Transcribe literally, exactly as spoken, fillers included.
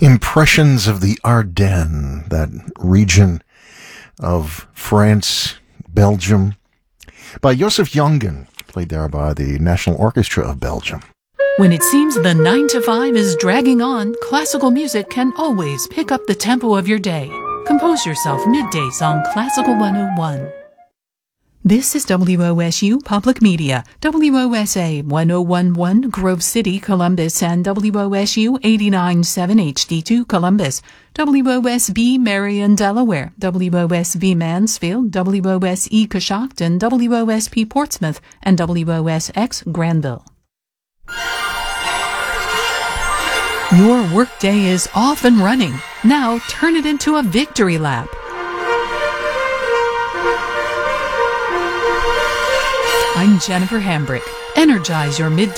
Impressions of the Ardennes, that region of France, Belgium, by Joseph Jongen, played there by the National Orchestra of Belgium. When it seems the nine to five is dragging on, classical music can always pick up the tempo of your day. Compose yourself middays on Classical one oh one. This is W O S U Public Media, W O S A one oh one point one Grove City, Columbus, and W O S U eighty-nine point seven H D two Columbus, W O S B Marion, Delaware, W O S B Mansfield, W O S E Coshocton, W O S P Portsmouth, and W O S X Granville. Your workday is off and running. Now turn it into a victory lap. I'm Jennifer Hambrick. Energize your midday